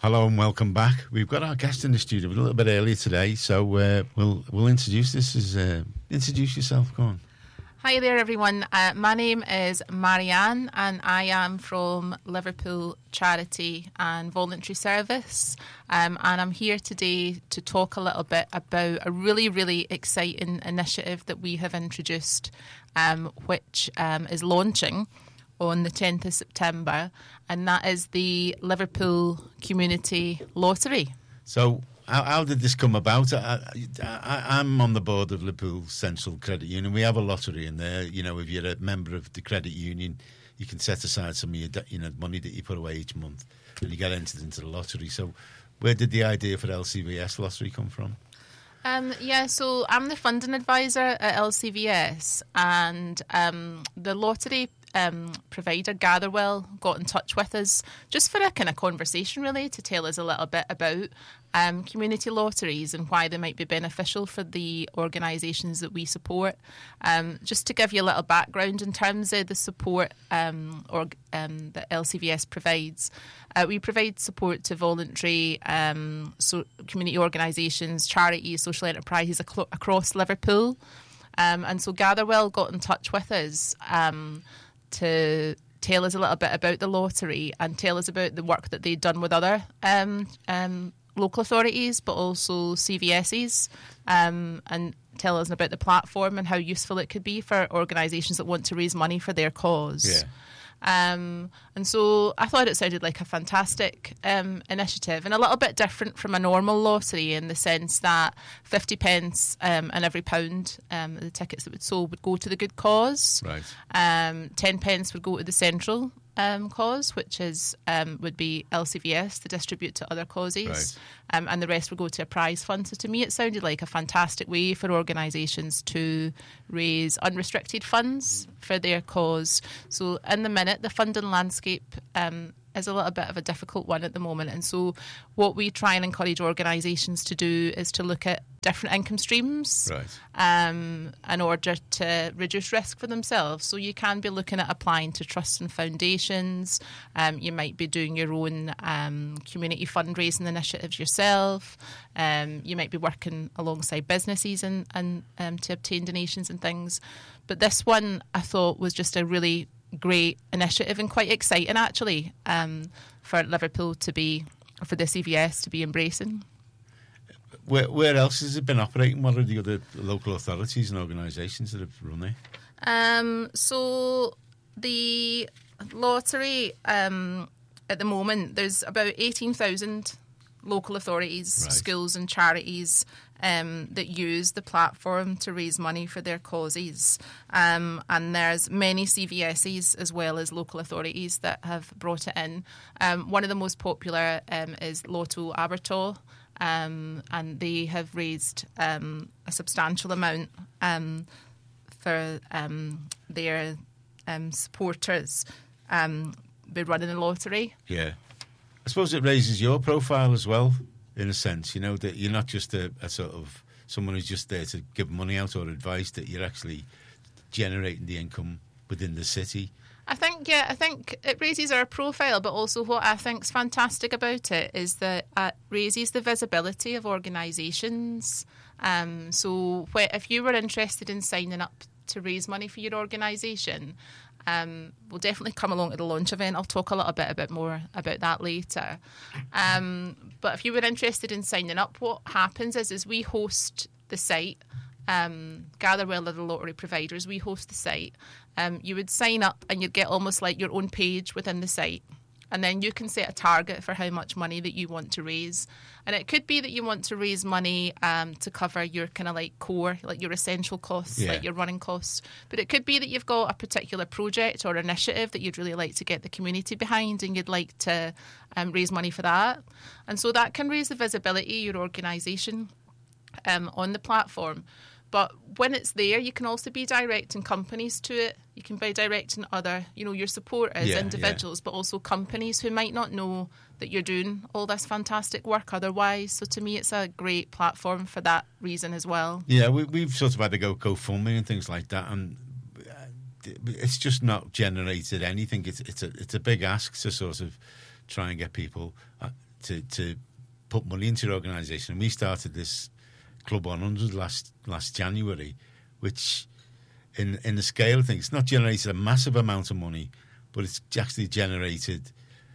Hello and welcome back. We've got our guest in the studio a little bit earlier today, so we'll introduce this. Introduce yourself. Go on. Hi there, everyone. My name is Marianne, and I am from Liverpool Charity and Voluntary Service. And I'm here today to talk a little bit about a really, really exciting initiative that we have introduced, which is launching on the 10th of September, and that is the Liverpool Community Lottery. So, how did this come about? I'm on the board of Liverpool Central Credit Union. We have a lottery in there. You know, if you're a member of the credit union, you can set aside some of your money that you put away each month, and you get entered into the lottery. So, where did the idea for LCVS lottery come from? So I'm the funding advisor at LCVS, and the lottery provider Gatherwell got in touch with us just for a kind of conversation, really, to tell us a little bit about community lotteries and why they might be beneficial for the organisations that we support. Just to give you a little background in terms of the support that LCVS provides, we provide support to voluntary community organisations, charities, social enterprises across Liverpool. And so Gatherwell got in touch with us to tell us a little bit about the lottery and tell us about the work that they'd done with other local authorities, but also CVSs, and tell us about the platform and how useful it could be for organisations that want to raise money for their cause. Yeah. And so I thought it sounded like a fantastic initiative, and a little bit different from a normal lottery in the sense that 50 pence and every pound the tickets that would sold would go to the good cause. Right. 10 pence would go to the central cause, which is would be LCVS to distribute to other causes, right. And the rest would go to a prize fund. So to me it sounded like a fantastic way for organisations to raise unrestricted funds for their cause. So in the minute, the funding landscape is a little bit of a difficult one at the moment, and so what we try and encourage organisations to do is to look at different income streams, right. In order to reduce risk for themselves. So you can be looking at applying to trusts and foundations. You might be doing your own community fundraising initiatives yourself. You might be working alongside businesses and to obtain donations and things. But this one I thought was just a really great initiative and quite exciting, actually, for Liverpool for the CVS to be embracing. Where else has it been operating? What are the other local authorities and organisations that have run it? So the lottery at the moment, there's about 18,000 local authorities, right. schools and charities that use the platform to raise money for their causes. And there's many CVSs as well as local authorities that have brought it in. One of the most popular is Lotto Abertaux, and they have raised a substantial amount for their supporters by running the lottery. Yeah. I suppose it raises your profile as well, in a sense, you know, that you're not just a sort of someone who's just there to give money out or advice, that you're actually generating the income within the city. I think it raises our profile, but also what I think's fantastic about it is that it raises the visibility of organisations. So if you were interested in signing up to raise money for your organisation, we'll definitely come along to the launch event. I'll talk a little bit more about that later. But if you were interested in signing up, what happens is we host the site. Gatherwell are the lottery providers. We host the site. You would sign up and you'd get almost like your own page within the site. And then you can set a target for how much money that you want to raise. And it could be that you want to raise money to cover your kind of like core, like your essential costs, like your running costs. But it could be that you've got a particular project or initiative that you'd really like to get the community behind and you'd like to raise money for that. And so that can raise the visibility of your organisation on the platform. But when it's there, you can also be directing companies to it. You can be directing other, your supporters, individuals, but also companies who might not know that you're doing all this fantastic work otherwise. So to me, it's a great platform for that reason as well. Yeah, we've sort of had to GoFundMe and things like that, and it's just not generated anything. It's a big ask to sort of try and get people to put money into your organisation. And we started this Club 100 last January, which in the scale of things, it's not generated a massive amount of money, but it's actually generated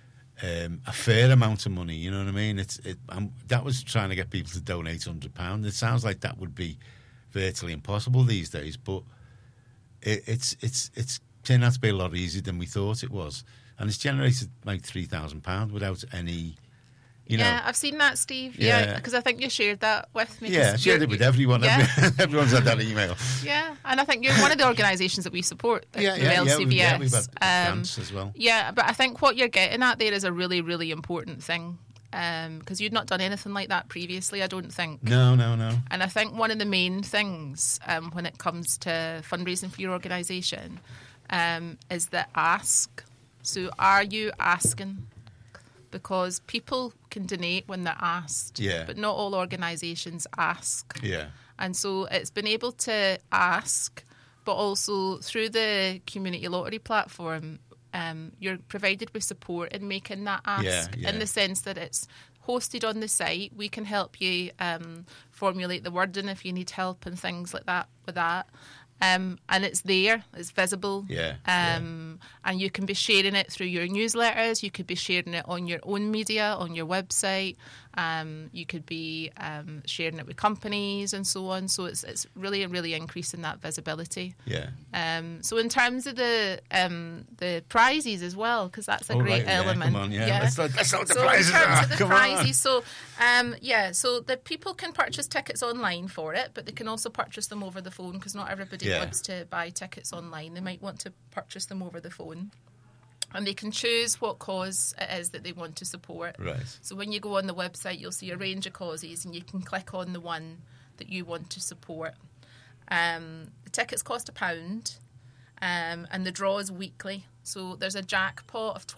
a fair amount of money. You know what I mean? That was trying to get people to donate £100. It sounds like that would be virtually impossible these days, but it's turned out to be a lot easier than we thought it was, and it's generated like £3,000 without any. Yeah, I've seen that, Steve. Yeah, because I think you shared that with me. Yeah, I shared it with everyone. Yeah. Everyone's had that email. Yeah, and I think you're one of the organisations that we support, through LCVS. Yeah, we've had grants as well. Yeah, but I think what you're getting at there is a really, really important thing, because you'd not done anything like that previously, I don't think. No. And I think one of the main things when it comes to fundraising for your organisation is the ask. So are you asking? Because people can donate when they're asked, but not all organisations ask. Yeah. And so it's been able to ask, but also through the community lottery platform, you're provided with support in making that ask, in the sense that it's hosted on the site. We can help you formulate the wording if you need help and things like that with that. And it's there, it's visible. And you can be sharing it through your newsletters, you could be sharing it on your own media, on your website, you could be sharing it with companies and so on. So it's really, really increasing that visibility. So in terms of the prizes as well, because that's a great element. Come on, Let's know what the prizes are. In terms of the prizes, so the people can purchase tickets online for it, but they can also purchase them over the phone, because not everybody wants to buy tickets online. They might want to purchase them over the phone. And they can choose what cause it is that they want to support. Right. So when you go on the website, you'll see a range of causes, and you can click on the one that you want to support. The tickets cost £1, and the draw is weekly. So there's a jackpot of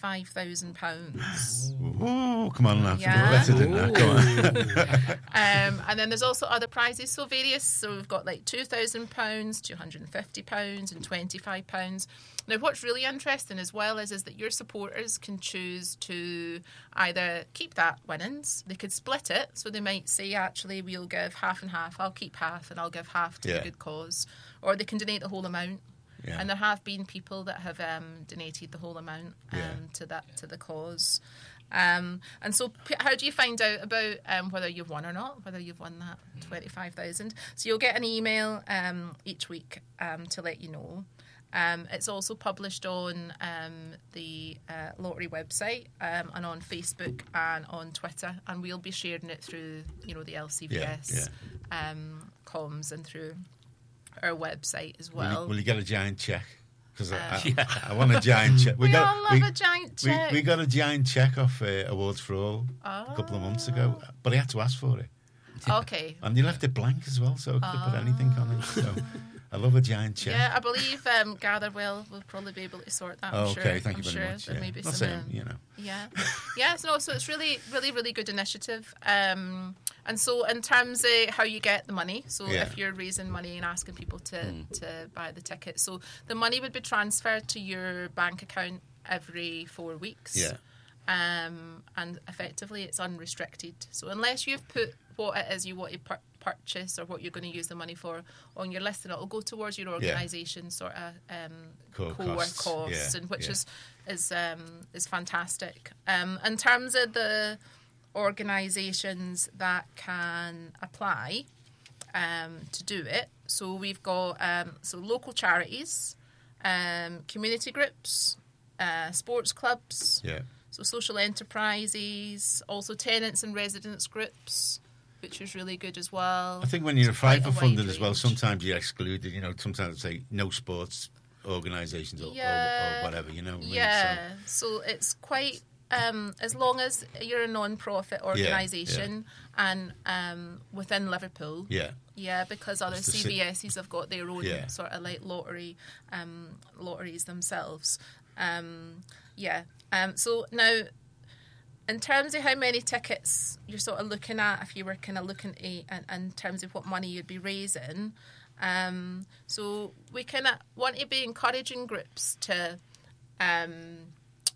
£25,000. Oh, come on, lads. Better than that. Come on. And then there's also other prizes. So we've got like £2,000, £250 and £25. Now, what's really interesting as well is that your supporters can choose to either keep that winnings. They could split it. So they might say, actually, we'll give half and half. I'll keep half and I'll give half to the good cause. Or they can donate the whole amount. Yeah. And there have been people that have donated the whole amount to the cause. And so how do you find out about whether you've won or not, whether you've won that 25,000? So you'll get an email each week to let you know. It's also published on the lottery website and on Facebook and on Twitter, and we'll be sharing it through the LCVS comms and through our website as well. Will you get a giant check? Because I want a giant check. We all love a giant check. We got a giant check off Awards for All a couple of months ago, but I had to ask for it. Okay. And you left it blank as well, so I could have put anything on it. So I love a giant check. Yeah, I believe Gatherwell will probably be able to sort that. Okay, thank you very much. There may be some, Yeah. So it's really, really, really good initiative. And so in terms of how you get the money, so if you're raising money and asking people to buy the ticket, so the money would be transferred to your bank account every 4 weeks. Yeah. And effectively it's unrestricted. So unless you've put what it is you want to purchase or what you're going to use the money for on your list, and it'll go towards your organisation sort of core costs, and which is fantastic. In terms of the organisations that can apply to do it, so we've got local charities, community groups, sports clubs, so social enterprises, also tenants and residents groups, which is really good as well. I think when you're private funded as well, sometimes you're excluded. Sometimes say no sports organisations or whatever. So it's quite as long as you're a non-profit organisation and within Liverpool. Because other CVSs have got their own sort of like lotteries themselves. So now, in terms of how many tickets you're sort of looking at, if you were kind of looking at in terms of what money you'd be raising, so we kind of want to be encouraging groups to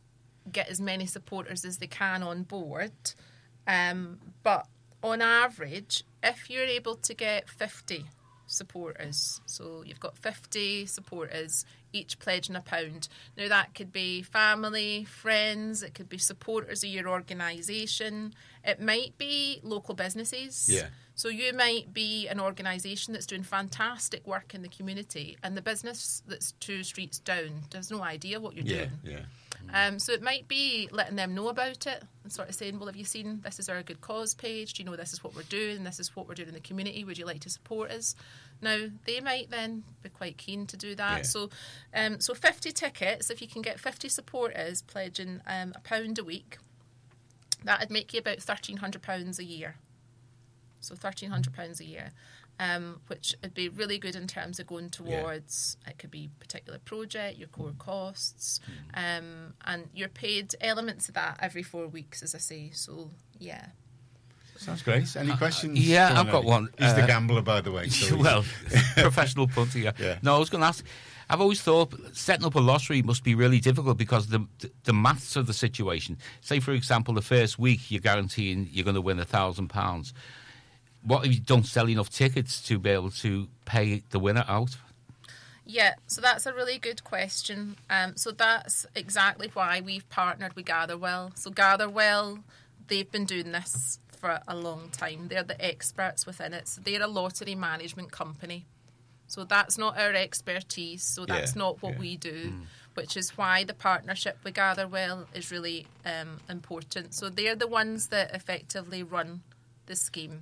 get as many supporters as they can on board. But on average, if you're able to get 50 supporters, so you've got 50 supporters, each pledging £1. Now that could be family, friends, it could be supporters of your organisation, it might be local businesses. Yeah. So you might be an organisation that's doing fantastic work in the community, and the business that's 2 streets down has no idea what you're doing. So it might be letting them know about it and sort of saying, well, have you seen, this is our good cause page, do you know this is what we're doing, this is what we're doing in the community, would you like to support us? Now, they might then be quite keen to do that. Yeah. So 50 tickets, if you can get 50 supporters pledging £1 a week, that would make you about £1,300 a year. So £1,300 a year, which would be really good in terms of going towards, it could be a particular project, your core costs, and you're paid elements of that every 4 weeks, as I say. So, yeah. Sounds great. Any questions? Yeah, I've got one. He's the gambler, by the way. So well, professional punter, yeah. No, I was going to ask, I've always thought setting up a lottery must be really difficult because the maths of the situation. Say, for example, the first week you're guaranteeing you're going to win £1,000. What if you don't sell enough tickets to be able to pay the winner out? Yeah, so that's a really good question. So that's exactly why we've partnered with Gatherwell. So Gatherwell, they've been doing this for a long time. They're the experts within it. So they're a lottery management company. So that's not our expertise. So that's not what we do, which is why the partnership with Gatherwell is really important. So they're the ones that effectively run the scheme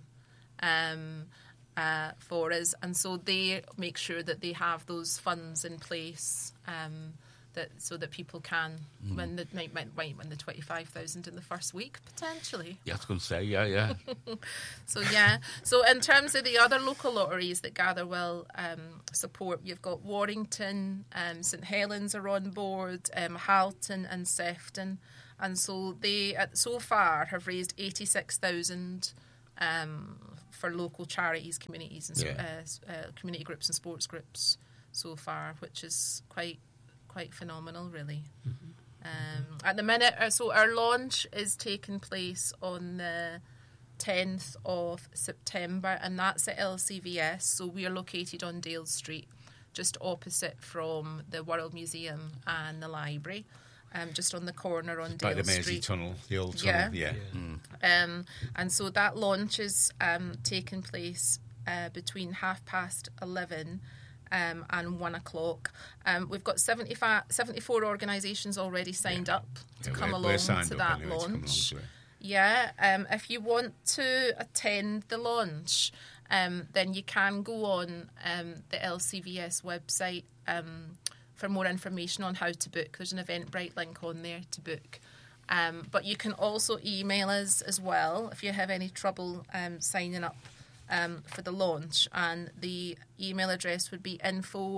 for us, and so they make sure that they have those funds in place so that people can win the might win the 25,000 in the first week potentially. Yeah, I was going to say, yeah. So in terms of the other local lotteries that Gatherwell support, you've got Warrington, St Helens are on board, Halton and Sefton, and so they so far have raised 86,000 for local charities, communities, and community groups and sports groups so far, which is quite phenomenal, really. At the minute, so our launch is taking place on the 10th of September, and that's at LCVS. So we are located on Dale Street, just opposite from the World Museum and the library. Just on the corner on Dale Street. By the Mersey Tunnel, the old tunnel, yeah. And so that launch is taking place between 11:30 and 1 o'clock. We've got 74 organisations already signed up to come along to that launch. If you want to attend the launch, then you can go on the LCVS website for more information on how to book. There's an Eventbrite link on there to book. But you can also email us as well if you have any trouble signing up for the launch. And the email address would be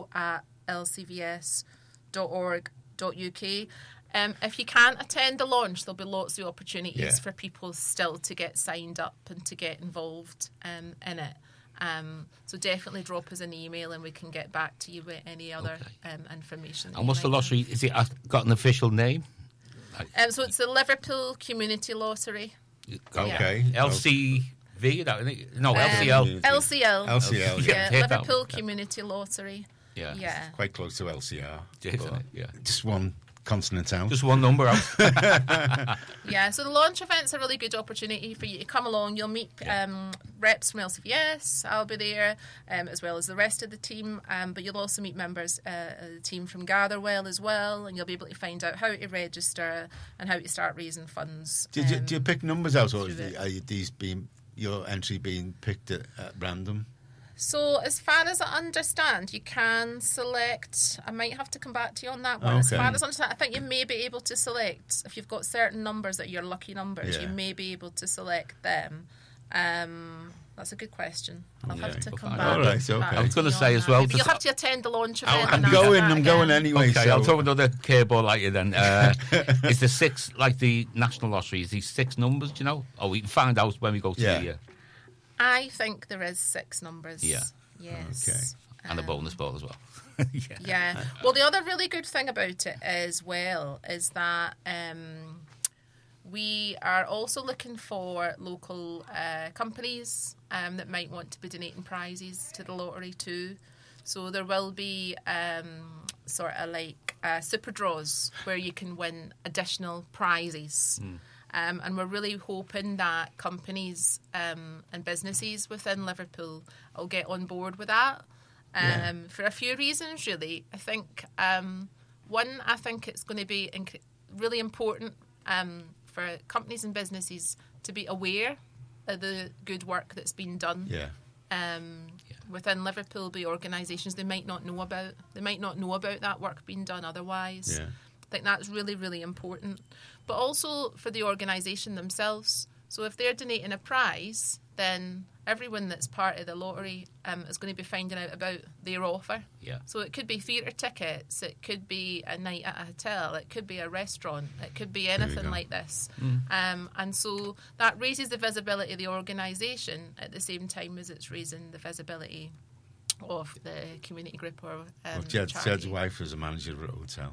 info@lcvs.org.uk. If you can't attend the launch, there'll be lots of opportunities for people still to get signed up and to get involved in it. So definitely drop us an email and we can get back to you with any other information. And what's the lottery? Is it got an official name? So it's the Liverpool Community Lottery. Okay. LCV? No, LCL. LCL. Yeah, Liverpool Community Lottery. Yeah. Quite close to LCR. Yeah. Just one consonant out. Just one number out. So the launch event's a really good opportunity for you to come along. You'll meet reps from LCVS, I'll be there, as well as the rest of the team, but you'll also meet members of the team from Gatherwell as well, and you'll be able to find out how to register and how to start raising funds. Do you pick numbers out, or are your entry being picked at random? So as far as I understand, you can select, I might have to come back to you on that one. As far as I understand, I think you may be able to select, if you've got certain numbers that are your lucky numbers, you may be able to select them. That's a good question. I'll have to come back. All right, okay. I was going to say as well. You'll have to attend the launch event. I'm going anyway. Okay, I'll throw another curveball at you then. Is the 6, like the National Lottery, is these 6 numbers, do you know? Oh, we can find out when we go to the... I think there is 6 numbers. Yeah. Yes. Okay. And a bonus ball as well. Yeah. Well, the other really good thing about it as well is that we are also looking for local companies that might want to be donating prizes to the lottery too. So there will be sort of like super draws where you can win additional prizes. And we're really hoping that companies and businesses within Liverpool will get on board with that for a few reasons, really. I think, one, I think it's going to be really important for companies and businesses to be aware of the good work that's been done. Within Liverpool, by organisations they might not know about. They might not know about that work being done otherwise. I think that's really, really important. But also for the organisation themselves. So if they're donating a prize, then everyone that's part of the lottery is going to be finding out about their offer. So it could be theatre tickets, it could be a night at a hotel, it could be a restaurant, it could be anything like this. And so that raises the visibility of the organisation at the same time as it's raising the visibility of the community group or Jed's wife was a manager at a hotel.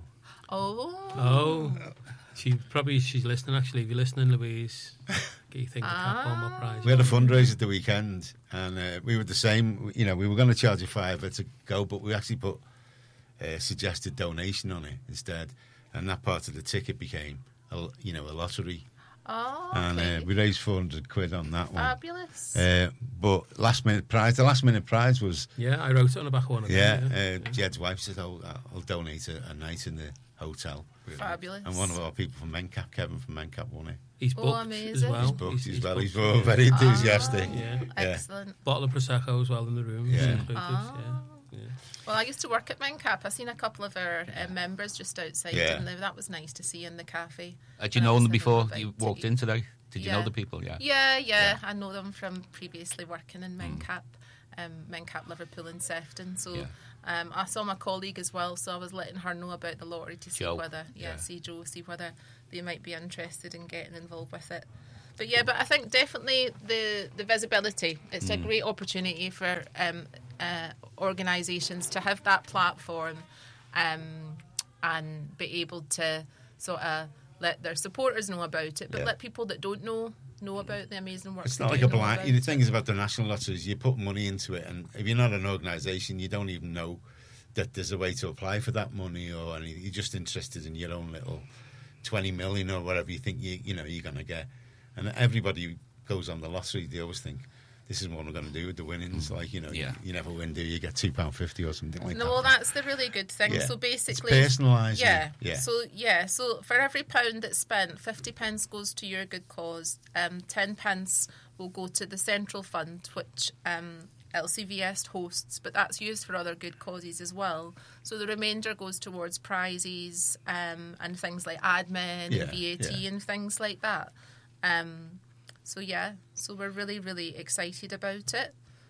She's listening. Actually, if you're listening, Louise, get your thing to tap on my prize. We had a fundraiser at the weekend, and we were the same. You know, we were going to charge a £5 to go, but we actually put a suggested donation on it instead, and that part of the ticket became, a lottery. And we raised £400 on that one. Fabulous. But the last minute prize was. Yeah, I wrote it on the back of one of them. Jed's wife said, I'll donate a night in the hotel. Fabulous. And one of our people from Mencap, Kevin from Mencap, won it. He's booked as well. He's booked as well. He's very enthusiastic. Excellent. Bottle of Prosecco as well in the room. Well, I used to work at Mencap. I seen a couple of our members just outside, and that was nice to see in the cafe. Had you known them before you walked in today? Did you know the people? Yeah. I know them from previously working in Mencap, Mencap Liverpool and Sefton. So I saw my colleague as well, so I was letting her know about the lottery to see whether, see whether they might be interested in getting involved with it. But I think definitely the visibility, it's a great opportunity for organisations to have that platform and be able to sort of let their supporters know about it, but let people that don't know about the amazing work. It's not like a blind. The thing is about the national lotteries, you put money into it, and if you're not an organisation, you don't even know that there's a way to apply for that money or anything. You're just interested in your own little 20 million or whatever you think you're going to get. And everybody goes on the lottery, they always think, this is what we're going to do with the winnings. Like, you never win, do you? You get £2.50 or something like that. No, well, that's the really good thing. Yeah. So basically, it's personalised. So for every £1 that's spent, 50p goes to your good cause. 10p will go to the central fund, which LCVS hosts, but that's used for other good causes as well. So the remainder goes towards prizes and things like admin and VAT and things like that. So we're really, really excited about it.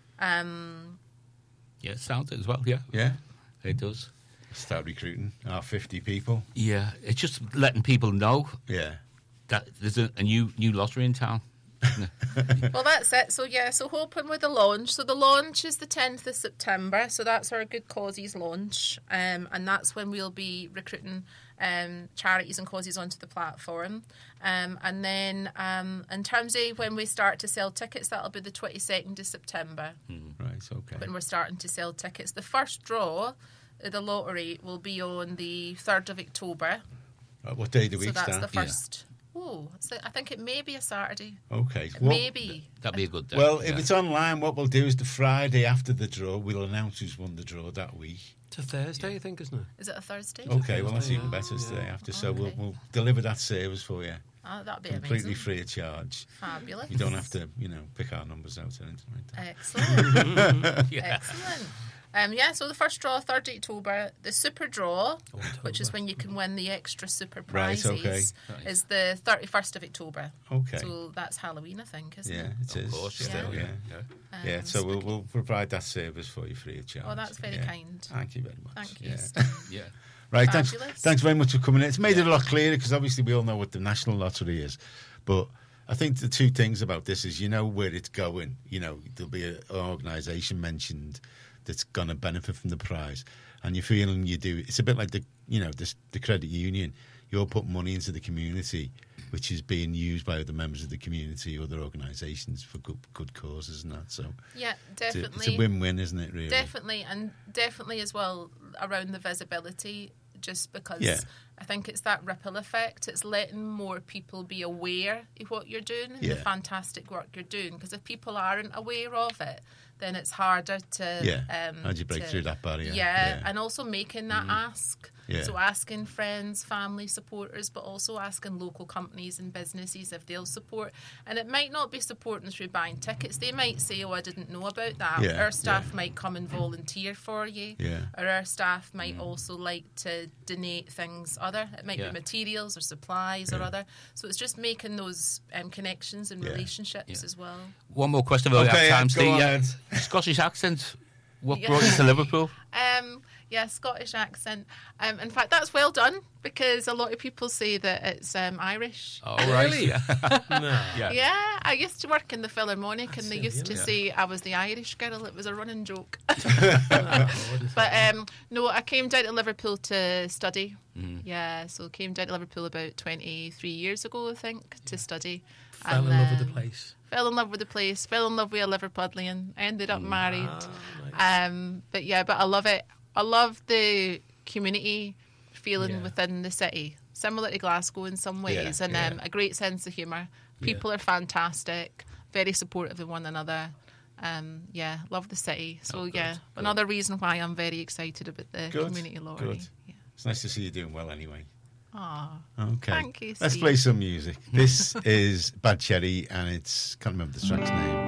It sounds it as well, yeah. It does. Start recruiting our 50 people. Yeah, it's just letting people know that there's a new lottery in town. Well, that's it. So hoping with the launch. So the launch is the 10th of September. So that's our Good Causes launch. And that's when we'll be recruiting charities and causes onto the platform. And then in terms of when we start to sell tickets, that'll be the 22nd of September. Right, okay. When we're starting to sell tickets. The first draw of the lottery will be on the 3rd of October. What day do we start? So that's start? the first... Oh, so I think it may be a Saturday. Okay. Maybe. That'd be a good day. Well, if it's online, what we'll do is the Friday after the draw, we'll announce who's won the draw that week. It's a Thursday, I think, isn't it? Is it a Thursday? Okay, well, that's even better. It's the day after. So we'll deliver that service for you. Oh, that'd be completely amazing. Free of charge. Fabulous. You don't have to, pick our numbers out or anything like that. Excellent. Excellent. So the first draw, 3rd October. The super draw, which is when you can win the extra super prizes, is the 31st of October. Okay. So that's Halloween, I think, isn't it? Yeah, it is. Of course, still, yeah. So we'll provide that service for you free of charge. Oh, that's very kind. Thank you very much. Thank you. Yeah. Right, thanks very much for coming in. It's made it a lot clearer because obviously we all know what the National Lottery is. But I think the two things about this is where it's going. There'll be an organisation mentioned. that's going to benefit from the prize, and you're feeling you do. It's a bit like the credit union. You're putting money into the community, which is being used by other members of the community, other organisations for good causes and that. So yeah, definitely, it's a win-win, isn't it? Really, definitely as well around the visibility. Just because I think it's that ripple effect. It's letting more people be aware of what you're doing and the fantastic work you're doing. Because if people aren't aware of it, then it's harder to... how do you break through that barrier? And also making that ask. Yeah. So asking friends, family, supporters, but also asking local companies and businesses if they'll support. And it might not be supporting through buying tickets. They might say, I didn't know about that. Yeah. Our staff might come and volunteer for you. Yeah. Or our staff might also like to donate things other. It might be materials or supplies or other. So it's just making those connections and relationships as well. One more question about time. The Scottish accent. What brought you to Liverpool? Scottish accent. In fact, that's well done because a lot of people say that it's Irish. Oh, right. Really? No. Yeah, I used to work in the Philharmonic and they used to say I was the Irish girl. It was a running joke. But no, I came down to Liverpool to study. Yeah, so came down to Liverpool about 23 years ago, I think, to study. Fell in love with the place. Fell in love with the place. Fell in love with a Liverpudlian. Ended up married. Nice. But I love it. I love the community feeling within the city, similar to Glasgow in some ways, and a great sense of humour. People are fantastic, very supportive of one another. Love the city. So another reason why I'm very excited about the community lottery. Good. Yeah. It's nice to see you doing well anyway. Ah, okay. Thank you, Steve. Let's play some music. This is Bad Cherry, and can't remember the track's name.